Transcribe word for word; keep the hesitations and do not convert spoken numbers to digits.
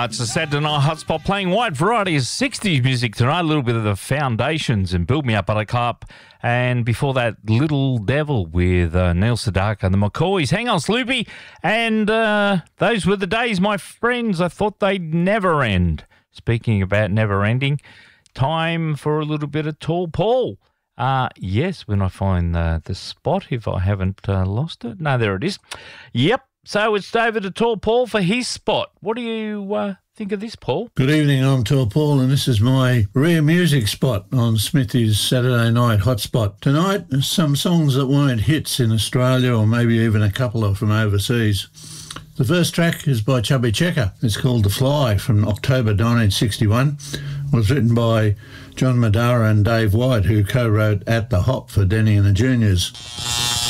it's a Saturday Night Hotspot playing wide variety of sixties music tonight. A little bit of the Foundations and Build Me Up Buttercup. And before that, Little Devil with uh, Neil Sedaka and the McCoys. Hang on, Sloopy. And uh, those were the days, my friends. I thought they'd never end. Speaking about never ending, time for a little bit of Tall Paul. Uh, yes, when I find uh, the spot, if I haven't uh, lost it. No, there it is. Yep. So it's over to Tall Paul for his spot. What do you uh, think of this, Paul? Good evening, I'm Tall Paul, and this is my rare music spot on Smithy's Saturday Night Hotspot. Tonight, some songs that weren't hits in Australia, or maybe even a couple of from overseas. The first track is by Chubby Checker. It's called The Fly from October nineteen sixty-one. It was written by John Madara and Dave White, who co-wrote At the Hop for Denny and the Juniors.